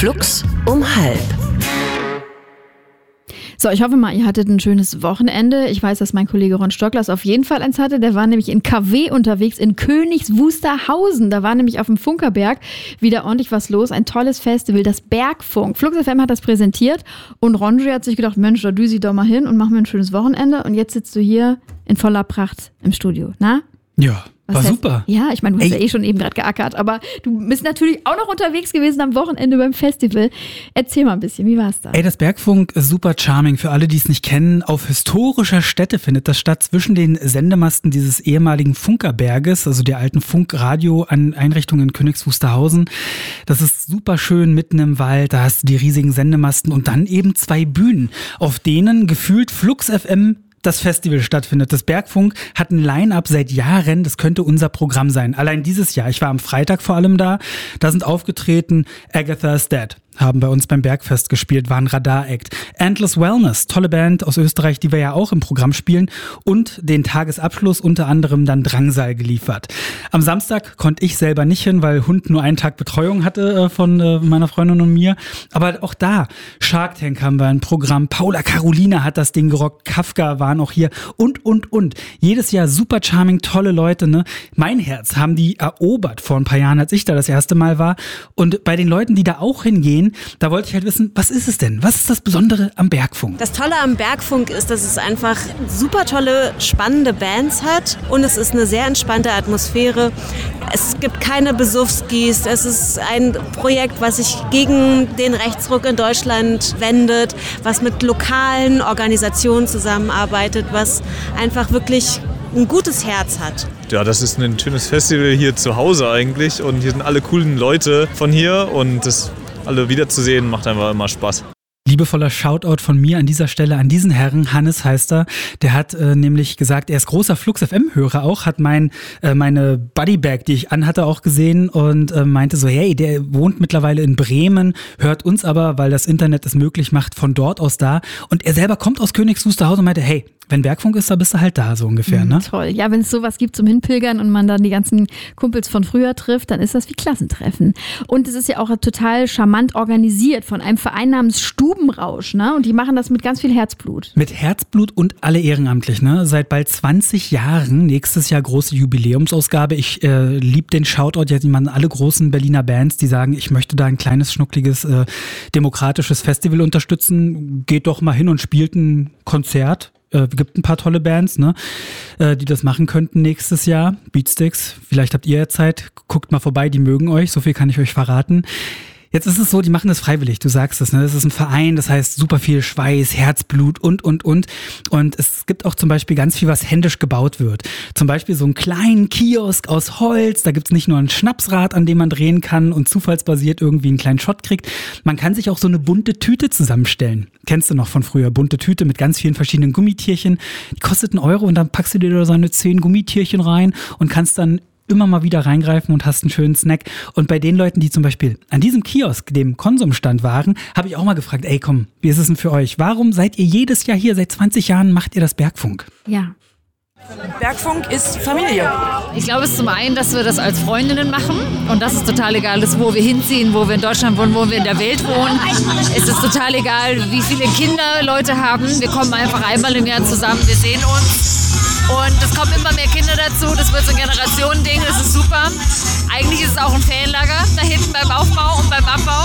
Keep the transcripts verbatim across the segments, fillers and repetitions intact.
Flux um halb. So, ich hoffe mal, ihr hattet ein schönes Wochenende. Ich weiß, dass mein Kollege Ron Stocklers auf jeden Fall eins hatte. Der war nämlich in K W unterwegs in Königs Wusterhausen. Da war nämlich auf dem Funkerberg wieder ordentlich was los. Ein tolles Festival, das Bergfunk. Flux F M hat das präsentiert und Ronji hat sich gedacht, Mensch, da düse ich doch mal hin und machen wir ein schönes Wochenende. Und jetzt sitzt du hier in voller Pracht im Studio, na? Ja. Was War heißt, super. Ja, ich meine, du hast Ey. ja eh schon eben gerade geackert, aber du bist natürlich auch noch unterwegs gewesen am Wochenende beim Festival. Erzähl mal ein bisschen, wie war's da? Ey, das Bergfunk ist super charming. Für alle, die es nicht kennen, auf historischer Stätte findet das statt, zwischen den Sendemasten dieses ehemaligen Funkerberges, also der alten Funkradio-Einrichtung in Königs Wusterhausen. Das ist super schön mitten im Wald, da hast du die riesigen Sendemasten und dann eben zwei Bühnen, auf denen gefühlt Flux F M das Festival stattfindet. Das Bergfunk hat ein Line-Up seit Jahren, das könnte unser Programm sein. Allein dieses Jahr, ich war am Freitag vor allem da, da sind aufgetreten Agatha's Dead, haben bei uns beim Bergfest gespielt, waren Radar-Act. Endless Wellness, tolle Band aus Österreich, die wir ja auch im Programm spielen und den Tagesabschluss unter anderem dann Drangsal geliefert. Am Samstag konnte ich selber nicht hin, weil Hund nur einen Tag Betreuung hatte äh, von äh, meiner Freundin und mir. Aber auch da, Shark Tank haben wir ein Programm, Paula Carolina hat das Ding gerockt, Kafka waren auch hier und, und, und. Jedes Jahr super charming, tolle Leute, ne? Mein Herz haben die erobert vor ein paar Jahren, als ich da das erste Mal war. Und bei den Leuten, die da auch hingehen, da wollte ich halt wissen, was ist es denn? Was ist das Besondere am Bergfunk? Das Tolle am Bergfunk ist, dass es einfach super tolle, spannende Bands hat und es ist eine sehr entspannte Atmosphäre. Es gibt keine Besuffskis. Es ist ein Projekt, was sich gegen den Rechtsruck in Deutschland wendet, was mit lokalen Organisationen zusammenarbeitet, was einfach wirklich ein gutes Herz hat. Ja, das ist ein schönes Festival hier zu Hause eigentlich und hier sind alle coolen Leute von hier und das alle wiederzusehen macht einfach immer Spaß. Liebevoller Shoutout von mir an dieser Stelle an diesen Herrn, Hannes heißt er, der hat äh, nämlich gesagt, er ist großer Flux F M-Hörer auch, hat mein äh, meine Bodybag, die ich anhatte, auch gesehen und äh, meinte so, hey, der wohnt mittlerweile in Bremen, hört uns aber, weil das Internet es möglich macht, von dort aus da und er selber kommt aus Königs Wusterhausen und meinte, hey, wenn Bergfunk ist, da bist du halt da, so ungefähr, ne? Mhm, toll. Ja, wenn es sowas gibt zum Hinpilgern und man dann die ganzen Kumpels von früher trifft, dann ist das wie Klassentreffen. Und es ist ja auch total charmant organisiert von einem Verein namens Stubenrausch, ne? Und die machen das mit ganz viel Herzblut. Mit Herzblut und alle ehrenamtlich, ne? Seit bald zwanzig Jahren, nächstes Jahr große Jubiläumsausgabe. Ich äh, liebe den Shoutout, jetzt an alle großen Berliner Bands, die sagen, ich möchte da ein kleines, schnuckliges, äh, demokratisches Festival unterstützen. Geht doch mal hin und spielt ein Konzert. Äh, gibt ein paar tolle Bands, ne, äh, die das machen könnten nächstes Jahr. Beatsticks, vielleicht habt ihr ja Zeit, guckt mal vorbei, die mögen euch, so viel kann ich euch verraten. Jetzt ist es so, die machen das freiwillig, du sagst es, ne? Das ist ein Verein, das heißt super viel Schweiß, Herzblut und, und, und. Und es gibt auch zum Beispiel ganz viel, was händisch gebaut wird. Zum Beispiel so einen kleinen Kiosk aus Holz, da gibt's nicht nur ein Schnapsrad, an dem man drehen kann und zufallsbasiert irgendwie einen kleinen Shot kriegt. Man kann sich auch so eine bunte Tüte zusammenstellen. Kennst du noch von früher? Bunte Tüte mit ganz vielen verschiedenen Gummitierchen. Die kostet einen Euro und dann packst du dir da so eine zehn Gummitierchen rein und kannst dann immer mal wieder reingreifen und hast einen schönen Snack. Und bei den Leuten, die zum Beispiel an diesem Kiosk, dem Konsumstand waren, habe ich auch mal gefragt, ey komm, wie ist es denn für euch? Warum seid ihr jedes Jahr hier? Seit zwanzig Jahren macht ihr das Bergfunk? Ja. Bergfunk ist Familie. Ich glaube, es ist zum einen, dass wir das als Freundinnen machen und dass es total egal ist, wo wir hinziehen, wo wir in Deutschland wohnen, wo wir in der Welt wohnen. Es ist total egal, wie viele Kinder Leute haben. Wir kommen einfach einmal im Jahr zusammen, wir sehen uns. Und es kommen immer mehr Kinder dazu, das wird so ein Generationending, das ist super. Eigentlich ist es auch ein Ferienlager da hinten beim Aufbau und beim Abbau.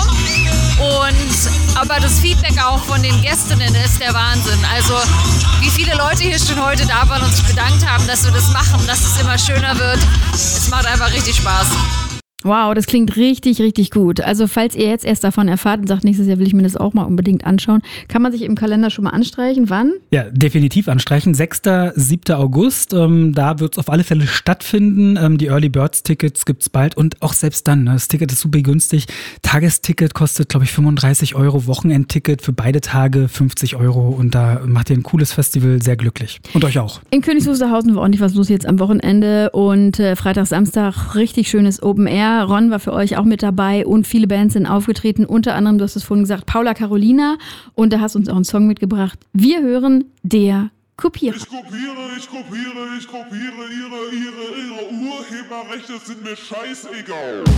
Und, aber das Feedback auch von den Gästinnen ist der Wahnsinn. Also wie viele Leute hier schon heute da waren und sich bedankt haben, dass wir das machen, dass es immer schöner wird. Es macht einfach richtig Spaß. Wow, das klingt richtig, richtig gut. Also falls ihr jetzt erst davon erfahrt und sagt, nächstes Jahr will ich mir das auch mal unbedingt anschauen, kann man sich im Kalender schon mal anstreichen. Wann? Ja, definitiv anstreichen. sechster, siebter August, ähm, da wird es auf alle Fälle stattfinden. Ähm, die Early Birds Tickets gibt's bald und auch selbst dann, ne, das Ticket ist super günstig. Tagesticket kostet, glaube ich, fünfunddreißig Euro, Wochenendticket für beide Tage fünfzig Euro und da macht ihr ein cooles Festival, sehr glücklich. Und euch auch. In Königs Wusterhausen war ordentlich was los jetzt am Wochenende und äh, Freitag, Samstag richtig schönes Open Air. Ron war für euch auch mit dabei und viele Bands sind aufgetreten, unter anderem, du hast es vorhin gesagt, Paula Carolina und da hast du uns auch einen Song mitgebracht. Wir hören Der Kopierer. Ich kopiere, ich kopiere, ich kopiere, ihre, ihre, ihre Urheberrechte sind mir scheißegal.